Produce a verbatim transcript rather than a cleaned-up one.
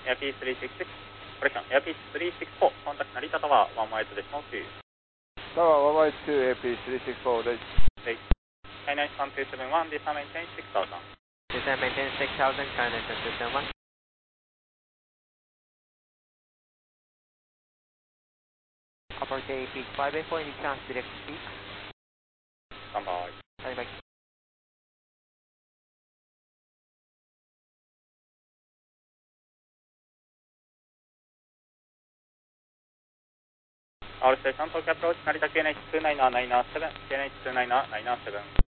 Airpiece three six six, correction, Airpiece three six four, contact Narita Tower one one eight decimal two. Tower one one eight two, Airpiece three six four, right. Right. Skyline one two seven one, descent maintain six thousand. Descent maintain six thousand, Skyline one two seven one. Upper K peak five eight four, any chance direct speak? Stand by. Stand by. Our station, Tokyo approach, Narita Q N H two nine nine seven, Q N H two nine nine seven.